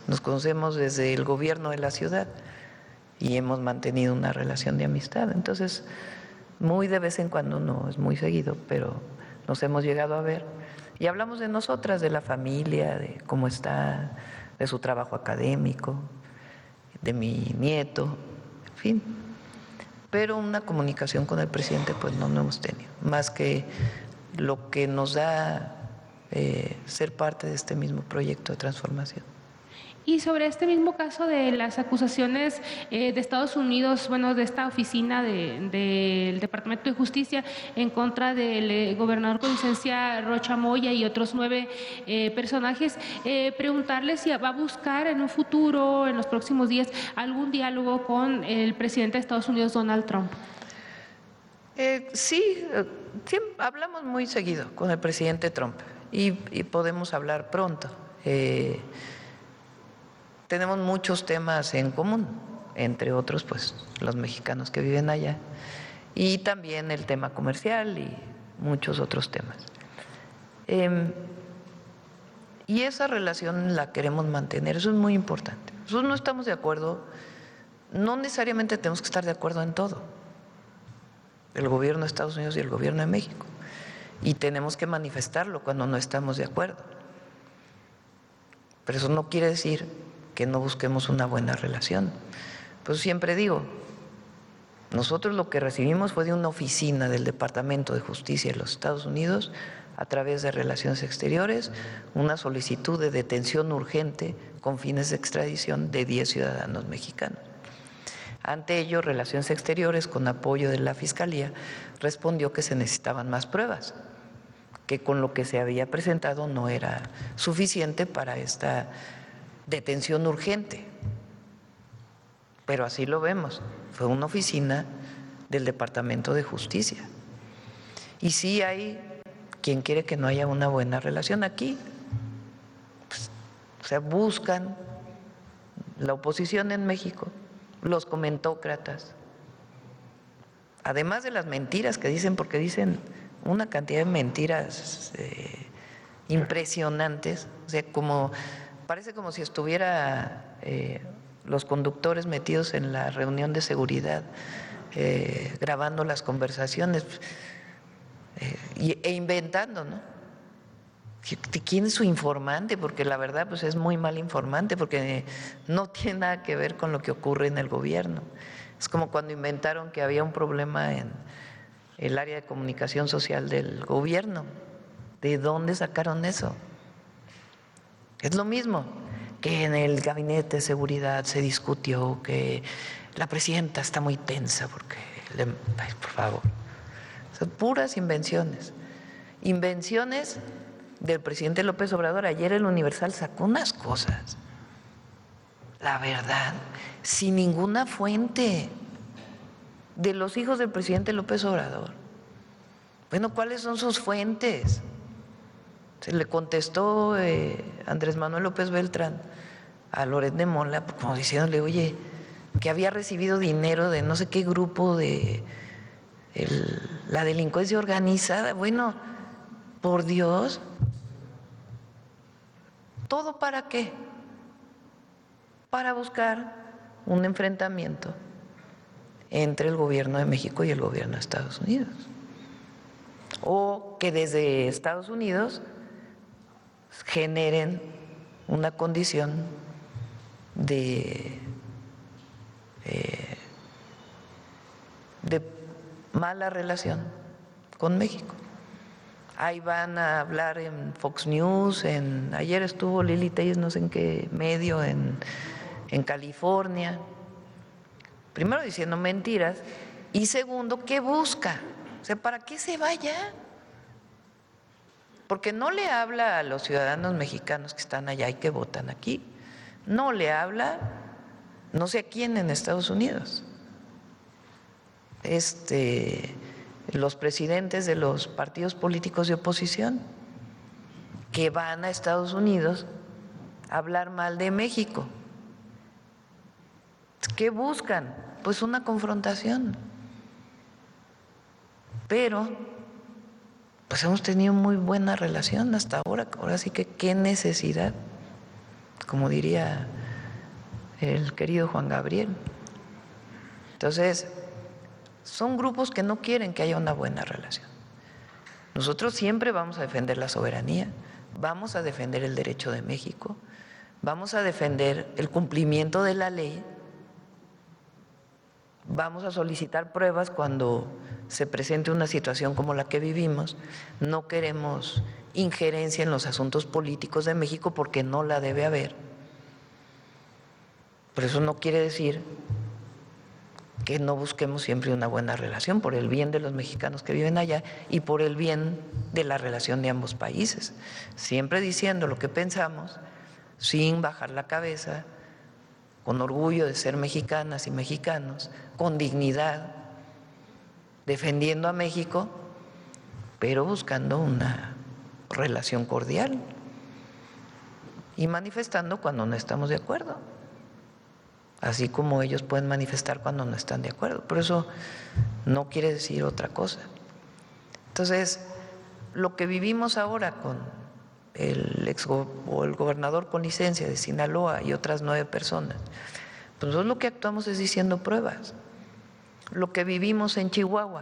nos conocemos desde el gobierno de la ciudad y hemos mantenido una relación de amistad. Entonces, muy de vez en cuando, no es muy seguido, pero nos hemos llegado a ver y hablamos de nosotras, de la familia, de cómo está, de su trabajo académico, de mi nieto, en fin. Pero una comunicación con el presidente pues no hemos tenido, más que lo que nos da ser parte de este mismo proyecto de transformación. Y sobre este mismo caso de las acusaciones de Estados Unidos, bueno, de esta oficina del Departamento de Justicia en contra del gobernador con licencia Rocha Moya y otros 9 personajes, preguntarle si va a buscar en un futuro, en los próximos días, algún diálogo con el presidente de Estados Unidos, Donald Trump. Sí, hablamos muy seguido con el presidente Trump y podemos hablar pronto. Tenemos muchos temas en común, entre otros, pues, los mexicanos que viven allá, y también el tema comercial y muchos otros temas. Y esa relación la queremos mantener, eso es muy importante. Nosotros no estamos de acuerdo, no necesariamente tenemos que estar de acuerdo en todo, el gobierno de Estados Unidos y el gobierno de México, y tenemos que manifestarlo cuando no estamos de acuerdo. Pero eso no quiere decir que no busquemos una buena relación. Pues siempre digo, nosotros lo que recibimos fue de una oficina del Departamento de Justicia de los Estados Unidos, a través de Relaciones Exteriores, una solicitud de detención urgente con fines de extradición de 10 ciudadanos mexicanos. Ante ello, Relaciones Exteriores, con apoyo de la Fiscalía, respondió que se necesitaban más pruebas, que con lo que se había presentado no era suficiente para esta detención urgente. Pero así lo vemos, fue una oficina del Departamento de Justicia. Y sí hay quien quiere que no haya una buena relación aquí. Pues, o sea, buscan la oposición en México, los comentócratas, además de las mentiras que dicen, porque dicen una cantidad de mentiras impresionantes, o sea, parece como si estuviera los conductores metidos en la reunión de seguridad, grabando las conversaciones e inventando, ¿no? ¿Quién es su informante? Porque la verdad pues es muy mal informante, porque no tiene nada que ver con lo que ocurre en el gobierno. Es como cuando inventaron que había un problema en el área de comunicación social del gobierno. ¿De dónde sacaron eso? Es lo mismo que en el gabinete de seguridad se discutió que la presidenta está muy tensa porque, ay, por favor, son puras invenciones. Invenciones del presidente López Obrador. Ayer el Universal sacó unas cosas, la verdad, sin ninguna fuente, de los hijos del presidente López Obrador. Bueno, ¿cuáles son sus fuentes? Se le contestó Andrés Manuel López Beltrán a Loret de Mola, como diciéndole, oye, que había recibido dinero de no sé qué grupo de la delincuencia organizada. Bueno, por Dios, ¿todo para qué? Para buscar un enfrentamiento entre el gobierno de México y el gobierno de Estados Unidos. O que desde Estados Unidos generen una condición de mala relación con México. Ahí van a hablar en Fox News, ayer estuvo Lili Telles, no sé en qué medio, en California, primero diciendo mentiras, y segundo, ¿qué busca? O sea, ¿para qué se vaya? Porque no le habla a los ciudadanos mexicanos que están allá y que votan aquí, no le habla no sé a quién en Estados Unidos. Los presidentes de los partidos políticos de oposición que van a Estados Unidos a hablar mal de México. ¿Qué buscan? Pues una confrontación. Pero pues hemos tenido muy buena relación hasta ahora. Ahora sí que qué necesidad, como diría el querido Juan Gabriel. Entonces, son grupos que no quieren que haya una buena relación. Nosotros siempre vamos a defender la soberanía, vamos a defender el derecho de México, vamos a defender el cumplimiento de la ley, vamos a solicitar pruebas cuando se presente una situación como la que vivimos. No queremos injerencia en los asuntos políticos de México porque no la debe haber. Pero eso no quiere decir que no busquemos siempre una buena relación por el bien de los mexicanos que viven allá y por el bien de la relación de ambos países, siempre diciendo lo que pensamos, sin bajar la cabeza, con orgullo de ser mexicanas y mexicanos, con dignidad, defendiendo a México, pero buscando una relación cordial y manifestando cuando no estamos de acuerdo, así como ellos pueden manifestar cuando no están de acuerdo, pero eso no quiere decir otra cosa. Entonces, lo que vivimos ahora con el gobernador con licencia de Sinaloa y otras 9 personas, pues nosotros lo que actuamos es diciendo pruebas. Lo que vivimos en Chihuahua,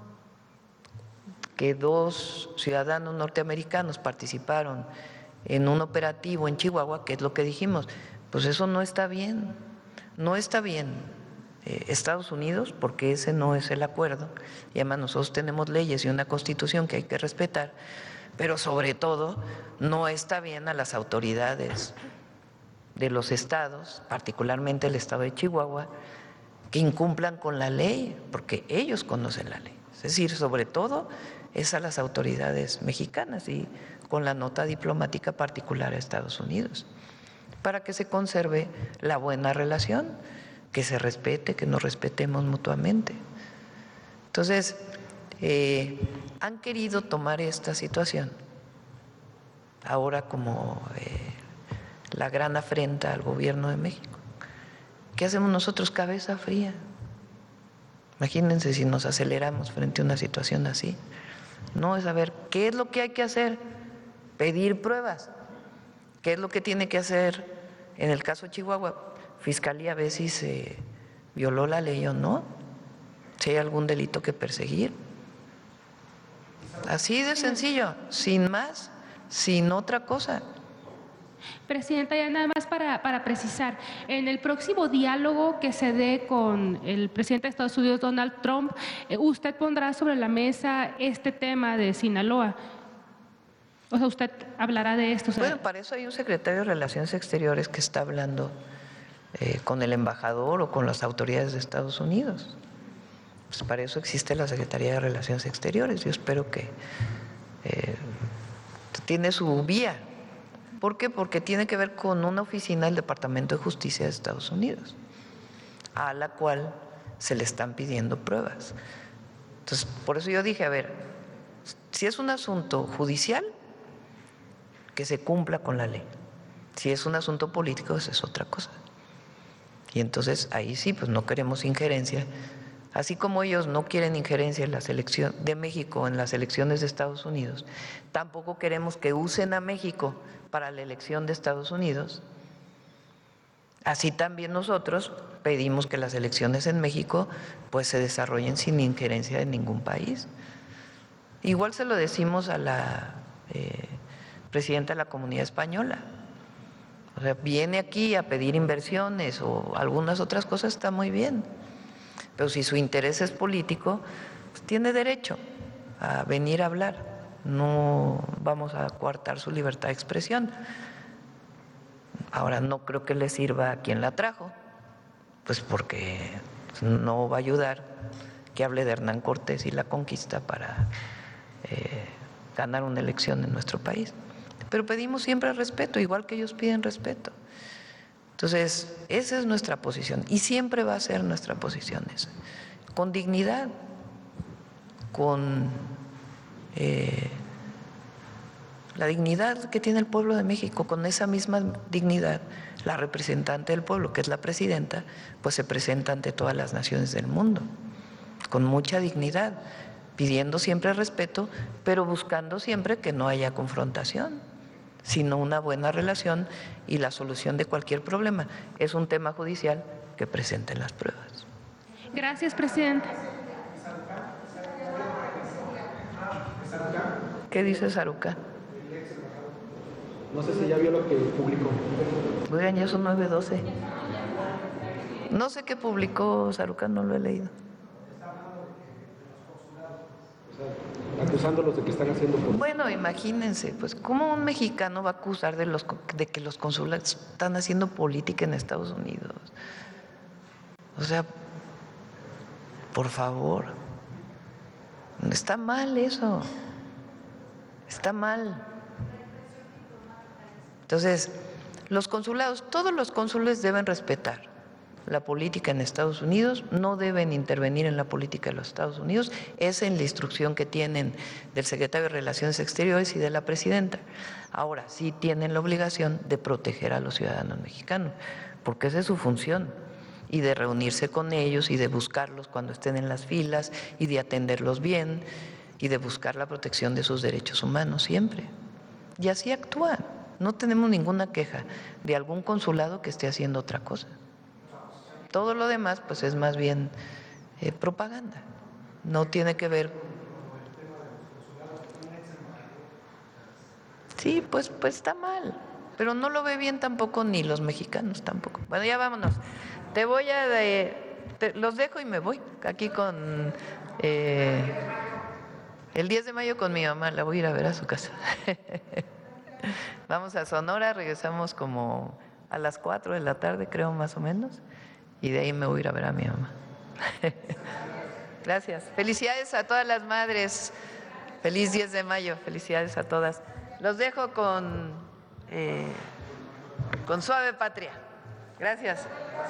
que 2 ciudadanos norteamericanos participaron en un operativo en Chihuahua, ¿qué es lo que dijimos? Pues eso no está bien. No está bien Estados Unidos, porque ese no es el acuerdo, y además nosotros tenemos leyes y una constitución que hay que respetar, pero sobre todo no está bien a las autoridades de los estados, particularmente el estado de Chihuahua, que incumplan con la ley, porque ellos conocen la ley. Es decir, sobre todo es a las autoridades mexicanas y con la nota diplomática particular a Estados Unidos, para que se conserve la buena relación, que se respete, que nos respetemos mutuamente. Entonces, han querido tomar esta situación ahora como la gran afrenta al gobierno de México. ¿Qué hacemos nosotros? Cabeza fría. Imagínense si nos aceleramos frente a una situación así. No, es saber qué es lo que hay que hacer, pedir pruebas. ¿Qué es lo que tiene que hacer en el caso de Chihuahua? Fiscalía ve si se violó la ley o no, si hay algún delito que perseguir. Así de sencillo, sin más, sin otra cosa. Presidenta, ya nada más para precisar, en el próximo diálogo que se dé con el presidente de Estados Unidos, Donald Trump, usted pondrá sobre la mesa este tema de Sinaloa. O sea, usted hablará de esto. Bueno, para eso hay un secretario de Relaciones Exteriores que está hablando con el embajador o con las autoridades de Estados Unidos. Pues para eso existe la Secretaría de Relaciones Exteriores. Yo espero que tiene su vía. ¿Por qué? Porque tiene que ver con una oficina del Departamento de Justicia de Estados Unidos, a la cual se le están pidiendo pruebas. Entonces, por eso yo dije, a ver, si es un asunto judicial, que se cumpla con la ley. Si es un asunto político, esa es otra cosa. Y entonces ahí sí, pues no queremos injerencia. Así como ellos no quieren injerencia en la selección de México en las elecciones de Estados Unidos, tampoco queremos que usen a México para la elección de Estados Unidos. Así también nosotros pedimos que las elecciones en México pues se desarrollen sin injerencia de ningún país. Igual se lo decimos a la presidenta de la Comunidad Española. O sea, viene aquí a pedir inversiones o algunas otras cosas, está muy bien. Pero si su interés es político, pues tiene derecho a venir a hablar. No vamos a coartar su libertad de expresión. Ahora, no creo que le sirva a quien la trajo, pues porque no va a ayudar que hable de Hernán Cortés y la conquista para ganar una elección en nuestro país. Pero pedimos siempre respeto, igual que ellos piden respeto. Entonces, esa es nuestra posición y siempre va a ser nuestra posición esa, con dignidad, con la dignidad que tiene el pueblo de México, con esa misma dignidad, la representante del pueblo, que es la presidenta, pues se presenta ante todas las naciones del mundo, con mucha dignidad, pidiendo siempre respeto, pero buscando siempre que no haya confrontación. sino una buena relación y la solución de cualquier problema. Es un tema judicial que presenten las pruebas. Gracias, presidenta. ¿Qué dice Sarucán? No sé si ya vio lo que publicó. Oigan, ya son 9:12. No sé qué publicó Sarucán, no lo he leído. Acusándolos de que están haciendo política. Bueno, imagínense, pues, ¿cómo un mexicano va a acusar de que los consulados están haciendo política en Estados Unidos? O sea, por favor, está mal eso, está mal. Entonces, los consulados, todos los cónsules deben respetar la política en Estados Unidos, no deben intervenir en la política de los Estados Unidos, es en la instrucción que tienen del secretario de Relaciones Exteriores y de la presidenta. Ahora, sí tienen la obligación de proteger a los ciudadanos mexicanos, porque esa es su función, y de reunirse con ellos y de buscarlos cuando estén en las filas y de atenderlos bien y de buscar la protección de sus derechos humanos siempre. Y así actúan. No tenemos ninguna queja de algún consulado que esté haciendo otra cosa. Todo lo demás, pues, es más bien propaganda. No tiene que ver. Sí, pues está mal. Pero no lo ve bien tampoco ni los mexicanos tampoco. Bueno, ya vámonos. Los dejo y me voy. Aquí con el 10 de mayo con mi mamá. La voy a ir a ver a su casa. Vamos a Sonora, regresamos como a las 4 de la tarde, creo, más o menos. Y de ahí me voy a ir a ver a mi mamá. Gracias. Felicidades a todas las madres. Feliz 10 de mayo. Felicidades a todas. Los dejo con Suave Patria. Gracias.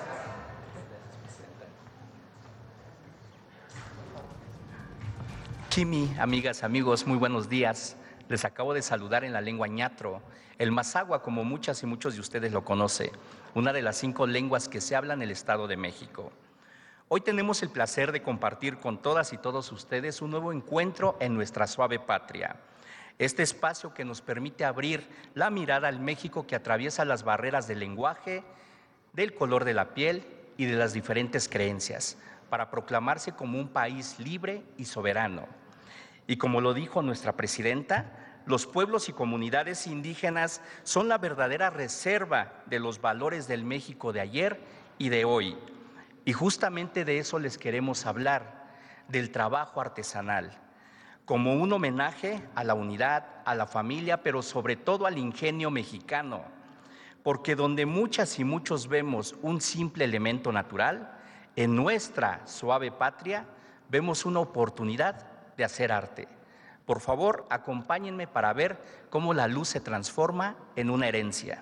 Chimi, amigas, amigos, muy buenos días. Les acabo de saludar en la lengua ñatro, el mazahua, como muchas y muchos de ustedes lo conocen, una de las 5 lenguas que se hablan en el Estado de México. Hoy tenemos el placer de compartir con todas y todos ustedes un nuevo encuentro en nuestra suave patria. Este espacio que nos permite abrir la mirada al México que atraviesa las barreras del lenguaje, del color de la piel y de las diferentes creencias, para proclamarse como un país libre y soberano. Y como lo dijo nuestra presidenta, los pueblos y comunidades indígenas son la verdadera reserva de los valores del México de ayer y de hoy. Y justamente de eso les queremos hablar, del trabajo artesanal, como un homenaje a la unidad, a la familia, pero sobre todo al ingenio mexicano, porque donde muchas y muchos vemos un simple elemento natural, en nuestra suave patria vemos una oportunidad de hacer arte. Por favor, acompáñenme para ver cómo la luz se transforma en una herencia.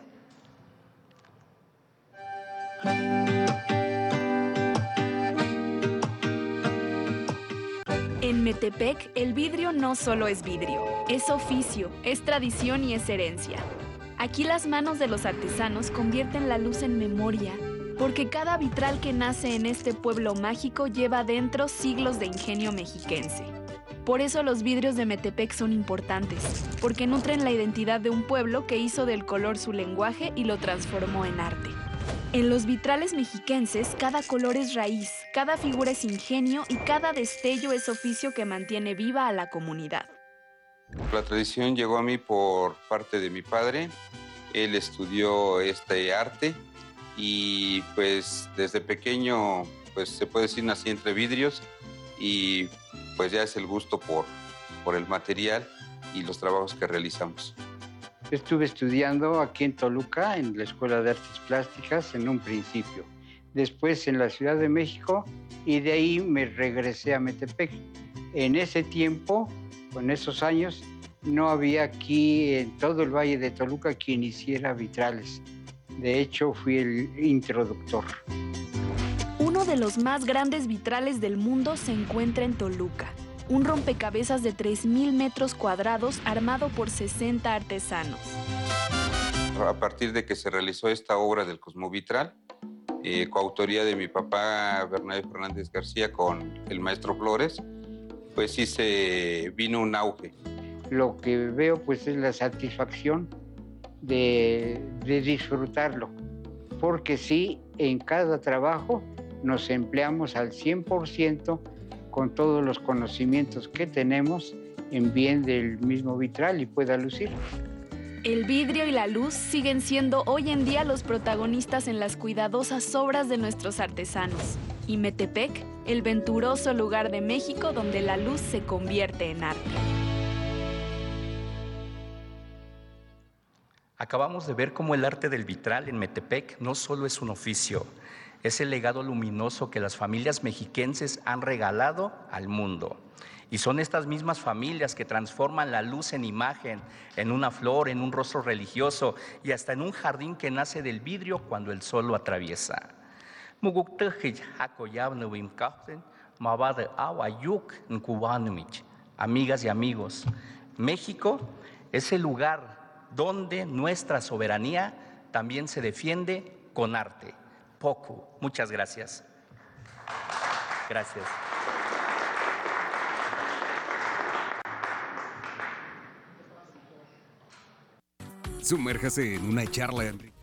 En Metepec, el vidrio no solo es vidrio, es oficio, es tradición y es herencia. Aquí las manos de los artesanos convierten la luz en memoria, porque cada vitral que nace en este pueblo mágico lleva dentro siglos de ingenio mexiquense. Por eso los vidrios de Metepec son importantes, porque nutren la identidad de un pueblo que hizo del color su lenguaje y lo transformó en arte. En los vitrales mexiquenses, cada color es raíz, cada figura es ingenio y cada destello es oficio que mantiene viva a la comunidad. La tradición llegó a mí por parte de mi padre. Él estudió este arte y pues desde pequeño, pues se puede decir, nací entre vidrios y pues ya es el gusto por el material y los trabajos que realizamos. Estuve estudiando aquí en Toluca, en la Escuela de Artes Plásticas, en un principio. Después en la Ciudad de México y de ahí me regresé a Metepec. En ese tiempo, con esos años, no había aquí en todo el Valle de Toluca quien hiciera vitrales. De hecho, fui el introductor. Uno de los más grandes vitrales del mundo se encuentra en Toluca. Un rompecabezas de 3,000 metros cuadrados armado por 60 artesanos. A partir de que se realizó esta obra del Cosmovitral, coautoría de mi papá Bernabé Fernández García con el maestro Flores, pues sí se vino un auge. Lo que veo pues es la satisfacción de disfrutarlo, porque sí, en cada trabajo nos empleamos al 100% con todos los conocimientos que tenemos en bien del mismo vitral y pueda lucir. El vidrio y la luz siguen siendo hoy en día los protagonistas en las cuidadosas obras de nuestros artesanos. Y Metepec, el venturoso lugar de México donde la luz se convierte en arte. Acabamos de ver cómo el arte del vitral en Metepec no solo es un oficio, es el legado luminoso que las familias mexiquenses han regalado al mundo. Y son estas mismas familias que transforman la luz en imagen, en una flor, en un rostro religioso y hasta en un jardín que nace del vidrio cuando el sol lo atraviesa. Amigas y amigos, México es el lugar donde nuestra soberanía también se defiende con arte. Poku. Muchas gracias. Gracias. Sumérjase en una charla enriquecedora